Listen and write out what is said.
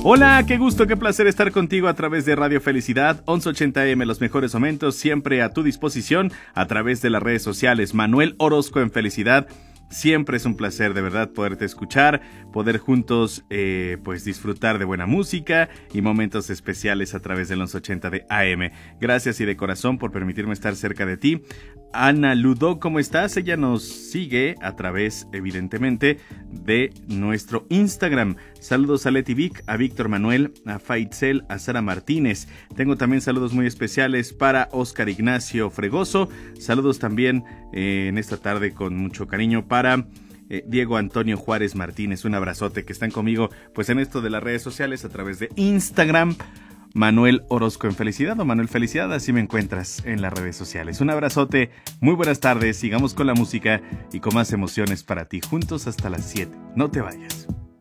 Hola, qué gusto, qué placer estar contigo a través de Radio Felicidad, 1180 AM, los mejores momentos, siempre a tu disposición a través de las redes sociales. Manuel Orozco en Felicidad. Siempre es un placer de verdad poderte escuchar, poder juntos pues disfrutar de buena música y momentos especiales a través de los 80 de AM. Gracias y de corazón por permitirme estar cerca de ti. Ana Ludo, ¿cómo estás? Ella nos sigue a través, evidentemente, de nuestro Instagram. Saludos a Leti Vic, a Víctor Manuel, a Faitzel, a Sara Martínez. Tengo también saludos muy especiales para Oscar Ignacio Fregoso. Saludos también en esta tarde con mucho cariño para Diego Antonio Juárez Martínez. Un abrazote, que están conmigo pues en esto de las redes sociales a través de Instagram. Manuel Orozco en Felicidad o Manuel Felicidad, así me encuentras en las redes sociales. Un abrazote, muy buenas tardes, sigamos con la música y con más emociones para ti, juntos hasta las 7. No te vayas.